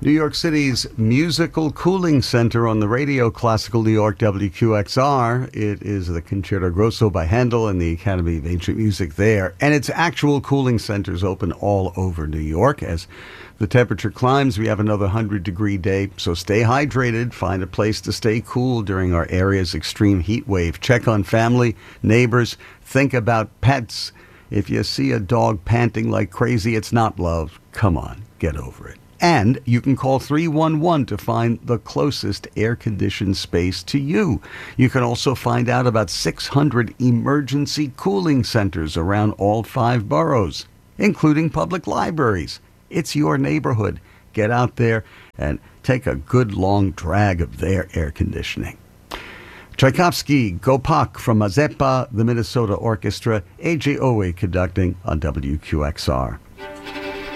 New York City's musical cooling center on the radio, Classical New York WQXR. It is the Concerto Grosso by Handel and the Academy of Ancient Music there. And its actual cooling centers open all over New York. As the temperature climbs, we have another 100-degree day. So stay hydrated. Find a place to stay cool during our area's extreme heat wave. Check on family, neighbors. Think about pets. If you see a dog panting like crazy, it's not love. Come on, get over it. And you can call 311 to find the closest air-conditioned space to you. You can also find out about 600 emergency cooling centers around all 5 boroughs, including public libraries. It's your neighborhood. Get out there and take a good long drag of their air conditioning. Tchaikovsky, Gopak from Mazeppa, the Minnesota Orchestra, A.J. Owe conducting on WQXR.